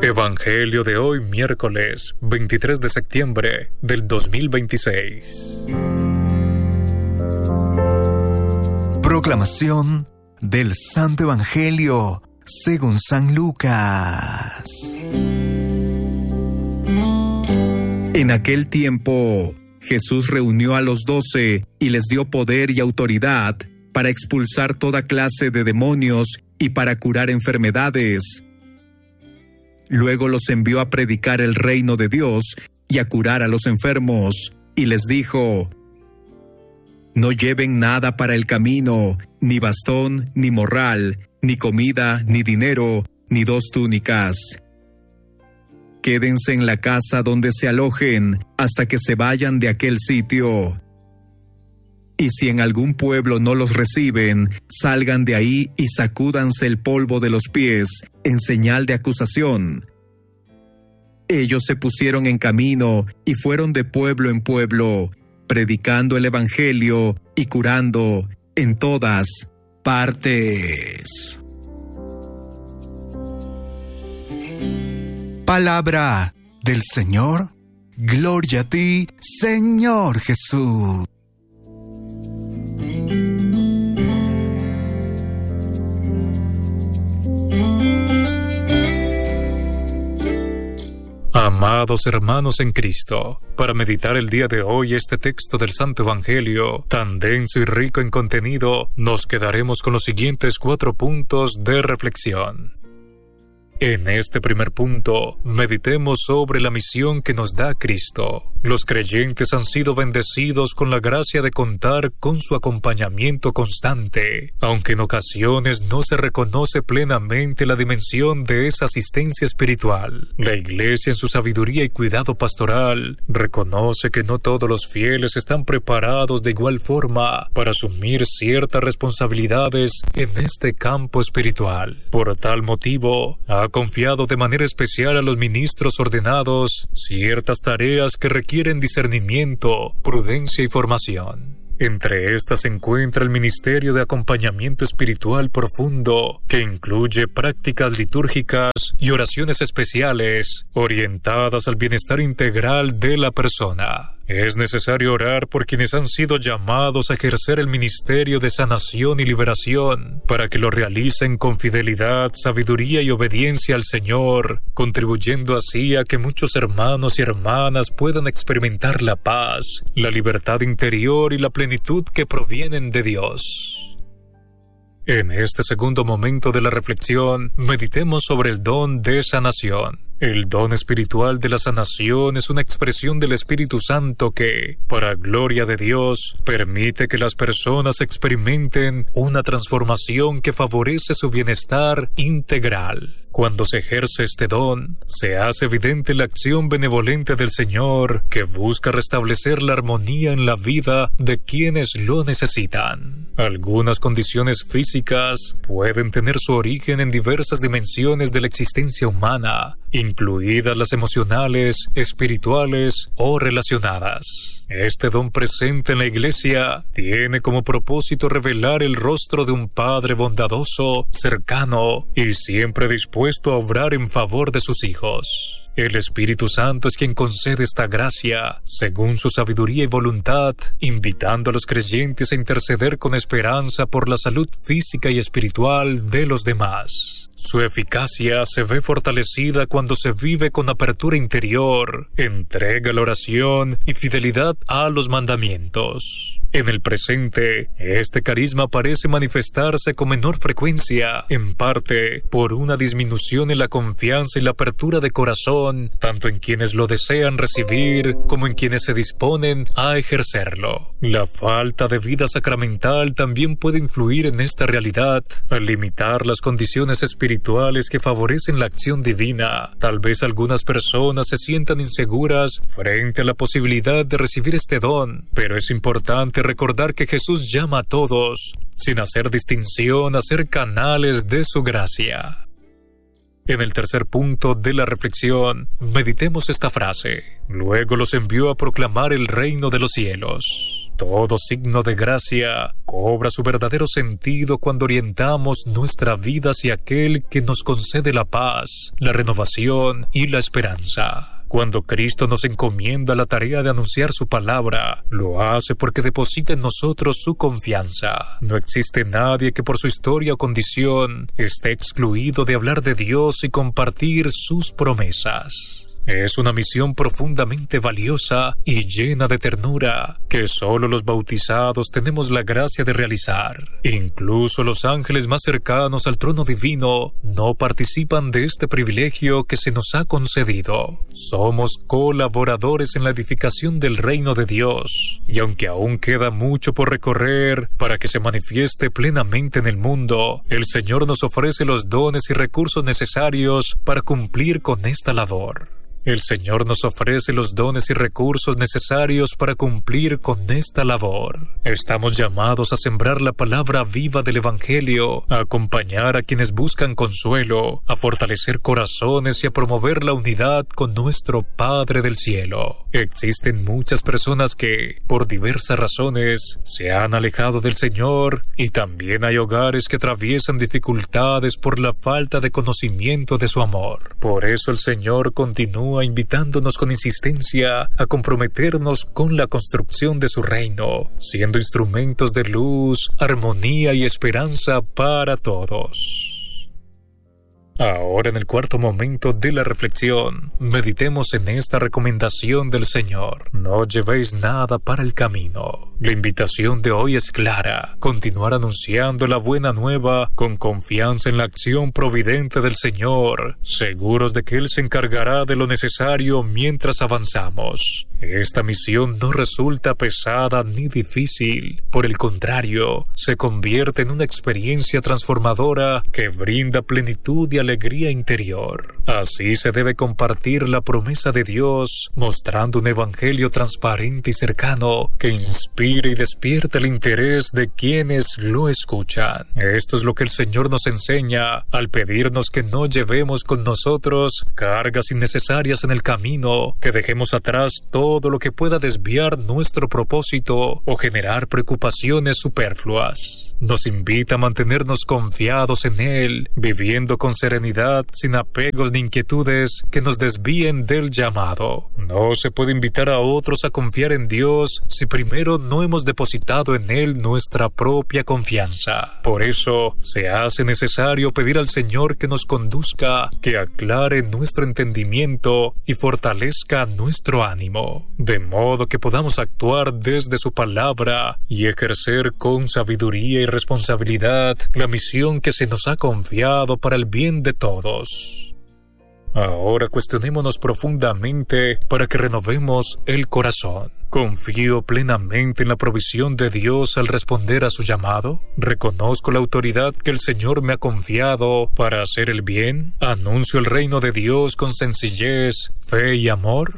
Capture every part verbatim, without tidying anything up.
Evangelio de hoy, miércoles veintitrés de septiembre del dos mil veintiséis. Proclamación del Santo Evangelio según San Lucas. En aquel tiempo, Jesús reunió a los doce y les dio poder y autoridad para expulsar toda clase de demonios y para curar enfermedades. Luego los envió a predicar el reino de Dios y a curar a los enfermos, y les dijo: No lleven nada para el camino, ni bastón, ni morral, ni comida, ni dinero, ni dos túnicas. Quédense en la casa donde se alojen hasta que se vayan de aquel sitio. Y si en algún pueblo no los reciben, salgan de ahí y sacúdanse el polvo de los pies en señal de acusación. Ellos se pusieron en camino y fueron de pueblo en pueblo, predicando el evangelio y curando en todas partes. Palabra del Señor. Gloria a ti, Señor Jesús. Amados hermanos en Cristo, para meditar el día de hoy este texto del Santo Evangelio, tan denso y rico en contenido, nos quedaremos con los siguientes cuatro puntos de reflexión. En este primer punto, meditemos sobre la misión que nos da Cristo. Los creyentes han sido bendecidos con la gracia de contar con su acompañamiento constante, aunque en ocasiones no se reconoce plenamente la dimensión de esa asistencia espiritual. La Iglesia, en su sabiduría y cuidado pastoral, reconoce que no todos los fieles están preparados de igual forma para asumir ciertas responsabilidades en este campo espiritual. Por tal motivo, ha confiado de manera especial a los ministros ordenados ciertas tareas que requieren discernimiento, prudencia y formación. Entre estas se encuentra el ministerio de acompañamiento espiritual profundo, que incluye prácticas litúrgicas y oraciones especiales orientadas al bienestar integral de la persona. Es necesario orar por quienes han sido llamados a ejercer el ministerio de sanación y liberación, para que lo realicen con fidelidad, sabiduría y obediencia al Señor, contribuyendo así a que muchos hermanos y hermanas puedan experimentar la paz, la libertad interior y la plenitud que provienen de Dios. En este segundo momento de la reflexión, meditemos sobre el don de sanación. El don espiritual de la sanación es una expresión del Espíritu Santo que, para gloria de Dios, permite que las personas experimenten una transformación que favorece su bienestar integral. Cuando se ejerce este don, se hace evidente la acción benevolente del Señor, que busca restablecer la armonía en la vida de quienes lo necesitan. Algunas condiciones físicas pueden tener su origen en diversas dimensiones de la existencia humana, incluidas las emocionales, espirituales o relacionadas. Este don presente en la Iglesia tiene como propósito revelar el rostro de un Padre bondadoso, cercano y siempre dispuesto a obrar en favor de sus hijos. El Espíritu Santo es quien concede esta gracia, según su sabiduría y voluntad, invitando a los creyentes a interceder con esperanza por la salud física y espiritual de los demás. Su eficacia se ve fortalecida cuando se vive con apertura interior, entrega a la oración y fidelidad a los mandamientos. En el presente, este carisma parece manifestarse con menor frecuencia, en parte por una disminución en la confianza y la apertura de corazón, tanto en quienes lo desean recibir como en quienes se disponen a ejercerlo. La falta de vida sacramental también puede influir en esta realidad, al limitar las condiciones espirituales que favorecen la acción divina. Tal vez algunas personas se sientan inseguras frente a la posibilidad de recibir este don, pero es importante recordar que Jesús llama a todos, sin hacer distinción, a ser canales de su gracia. En el tercer punto de la reflexión, meditemos esta frase: luego los envió a proclamar el reino de los cielos. Todo signo de gracia cobra su verdadero sentido cuando orientamos nuestra vida hacia aquel que nos concede la paz, la renovación y la esperanza. Cuando Cristo nos encomienda la tarea de anunciar su palabra, lo hace porque deposita en nosotros su confianza. No existe nadie que por su historia o condición esté excluido de hablar de Dios y compartir sus promesas. Es una misión profundamente valiosa y llena de ternura que solo los bautizados tenemos la gracia de realizar. Incluso los ángeles más cercanos al trono divino no participan de este privilegio que se nos ha concedido. Somos colaboradores en la edificación del reino de Dios, y aunque aún queda mucho por recorrer para que se manifieste plenamente en el mundo, el Señor nos ofrece los dones y recursos necesarios para cumplir con esta labor. El Señor nos ofrece los dones y recursos necesarios para cumplir con esta labor. Estamos llamados a sembrar la palabra viva del Evangelio, a acompañar a quienes buscan consuelo, a fortalecer corazones y a promover la unidad con nuestro Padre del Cielo. Existen muchas personas que, por diversas razones, se han alejado del Señor, y también hay hogares que atraviesan dificultades por la falta de conocimiento de su amor. Por eso el Señor continúa invitándonos con insistencia a comprometernos con la construcción de su reino, siendo instrumentos de luz, armonía y esperanza para todos. Ahora, en el cuarto momento de la reflexión, meditemos en esta recomendación del Señor: no llevéis nada para el camino. La invitación de hoy es clara: continuar anunciando la buena nueva con confianza en la acción providente del Señor, seguros de que Él se encargará de lo necesario mientras avanzamos. Esta misión no resulta pesada ni difícil, por el contrario, se convierte en una experiencia transformadora que brinda plenitud y alegría interior. Así se debe compartir la promesa de Dios, mostrando un evangelio transparente y cercano que inspire y despierte el interés de quienes lo escuchan. Esto es lo que el Señor nos enseña al pedirnos que no llevemos con nosotros cargas innecesarias en el camino, que dejemos atrás todo todo lo que pueda desviar nuestro propósito o generar preocupaciones superfluas. Nos invita a mantenernos confiados en Él, viviendo con serenidad, sin apegos ni inquietudes que nos desvíen del llamado. No se puede invitar a otros a confiar en Dios si primero no hemos depositado en Él nuestra propia confianza. Por eso, se hace necesario pedir al Señor que nos conduzca, que aclare nuestro entendimiento y fortalezca nuestro ánimo, de modo que podamos actuar desde su palabra y ejercer con sabiduría y responsabilidad la misión que se nos ha confiado para el bien de todos. Ahora cuestionémonos profundamente para que renovemos el corazón. ¿Confío plenamente en la provisión de Dios al responder a su llamado? ¿Reconozco la autoridad que el Señor me ha confiado para hacer el bien? ¿Anuncio el reino de Dios con sencillez, fe y amor?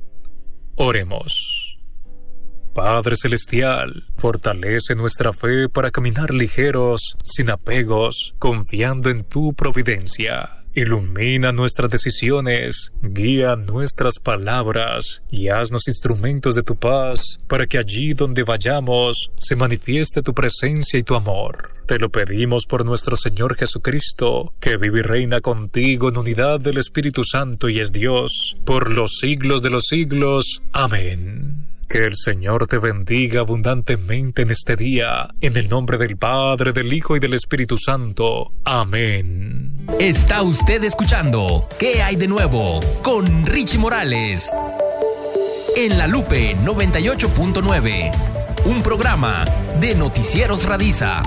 Oremos. Padre Celestial, fortalece nuestra fe para caminar ligeros, sin apegos, confiando en tu providencia. Ilumina nuestras decisiones, guía nuestras palabras y haznos instrumentos de tu paz para que allí donde vayamos se manifieste tu presencia y tu amor. Te lo pedimos por nuestro Señor Jesucristo, que vive y reina contigo en unidad del Espíritu Santo y es Dios, por los siglos de los siglos. Amén. Que el Señor te bendiga abundantemente en este día, en el nombre del Padre, del Hijo y del Espíritu Santo. Amén. Está usted escuchando ¿Qué hay de nuevo? Con Richie Morales. En La Lupe noventa y ocho punto nueve. Un programa de Noticieros Radiza.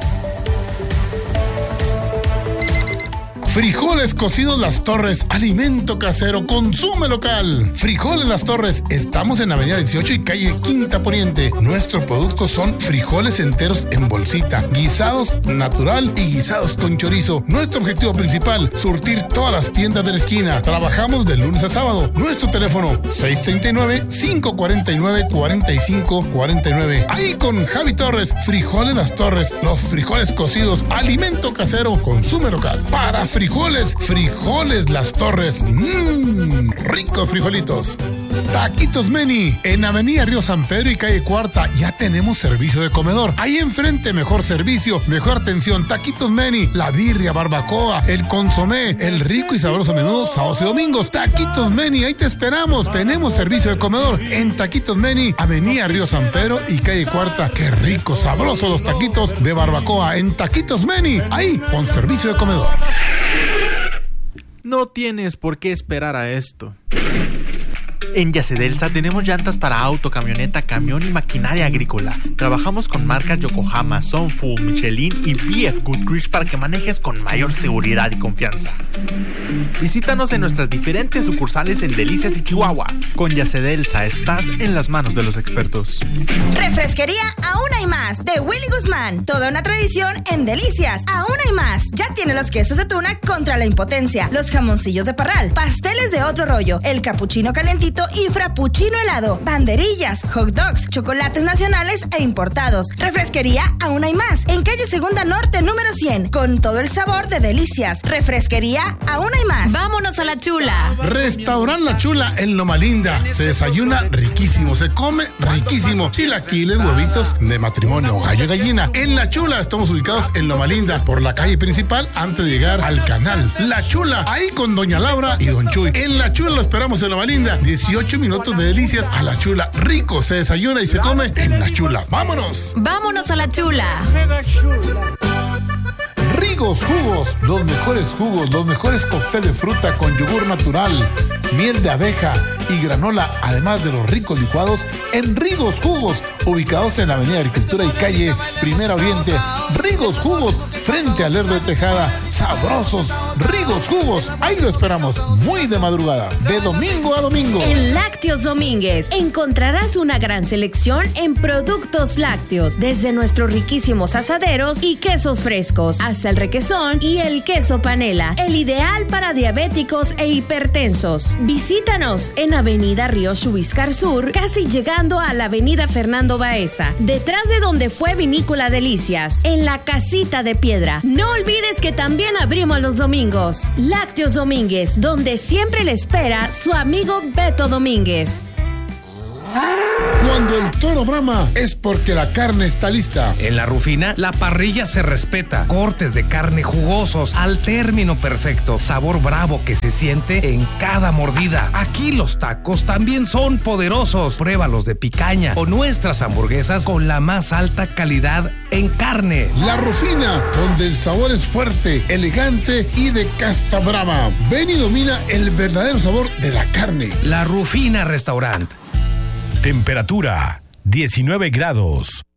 Frijoles cocidos Las Torres, alimento casero, consume local. Frijoles Las Torres, estamos en Avenida dieciocho y calle Quinta Poniente. Nuestros productos son frijoles enteros en bolsita, guisados natural y guisados con chorizo. Nuestro objetivo principal, surtir todas las tiendas de la esquina. Trabajamos de lunes a sábado. Nuestro teléfono, seis tres nueve, cinco cuatro nueve, cuatro cinco cuatro nueve. Ahí con Javi Torres, Frijoles Las Torres, los frijoles cocidos, alimento casero, consume local. Para frijoles, frijoles Las Torres, mmm, ricos frijolitos. Taquitos Meni, en Avenida Río San Pedro y Calle Cuarta, ya tenemos servicio de comedor. Ahí enfrente, mejor servicio, mejor atención. Taquitos Meni, la birria, barbacoa, el consomé, el rico y sabroso menudo, sábados y domingos. Taquitos Meni, ahí te esperamos. Tenemos servicio de comedor en Taquitos Meni, Avenida Río San Pedro y Calle Cuarta. Qué rico, sabroso los taquitos de barbacoa en Taquitos Meni, ahí con servicio de comedor. No tienes por qué esperar a esto. En Yacedelsa tenemos llantas para auto, camioneta, camión y maquinaria agrícola. Trabajamos con marcas Yokohama, Sunfu, Michelin y B F Goodrich para que manejes con mayor seguridad y confianza. Visítanos en nuestras diferentes sucursales en Delicias y Chihuahua. Con Yacedelsa estás en las manos de los expertos. Refresquería Aún Hay Más de Willy Guzmán. Toda una tradición en Delicias. Aún hay más. Ya tiene los quesos de tuna contra la impotencia, los jamoncillos de parral, pasteles de otro rollo, el capuchino calentito y frappuccino helado, banderillas, hot dogs, chocolates nacionales e importados. Refresquería Aún Hay Más en calle Segunda Norte número cien, con todo el sabor de Delicias. Refresquería Aún Hay Más. Vámonos a La Chula. Restaurant La Chula en Loma Linda. Se desayuna riquísimo, se come riquísimo. Chilaquiles, huevitos de matrimonio, gallo y gallina. En La Chula estamos ubicados en Loma Linda, por la calle principal antes de llegar al canal. La Chula, ahí con doña Laura y don Chuy. En La Chula lo esperamos en Loma Linda. dieciocho minutos de Delicias a La Chula. Rico, se desayuna y se come en La Chula. ¡Vámonos! ¡Vámonos a La Chula! Rigos Jugos, los mejores jugos, los mejores cócteles de fruta con yogur natural, miel de abeja y granola, además de los ricos licuados en Rigos Jugos, ubicados en la Avenida Agricultura y Calle Primera Oriente. Rigos Jugos, frente al Lerdo de Tejada. Sabrosos Rigos Jugos, ahí lo esperamos, muy de madrugada, de domingo a domingo. En Lácteos Domínguez encontrarás una gran selección en productos lácteos, desde nuestros riquísimos asaderos y quesos frescos, hasta el requesón y el queso panela, el ideal para diabéticos e hipertensos. Visítanos en Avenida Río Chubiscar Sur, casi llegando a la Avenida Fernando Baeza, detrás de donde fue Vinícola Delicias, en la Casita de Piedra. No olvides que también abrimos los domingos. Lácteos Domínguez, donde siempre le espera su amigo Beto Domínguez. Cuando el toro brama es porque la carne está lista. En La Rufina, la parrilla se respeta. Cortes de carne jugosos al término perfecto. Sabor bravo que se siente en cada mordida. Aquí los tacos también son poderosos. Pruébalos de picaña o nuestras hamburguesas con la más alta calidad en carne. La Rufina, donde el sabor es fuerte, elegante y de casta brava. Ven y domina el verdadero sabor de la carne. La Rufina Restaurant. Temperatura diecinueve grados.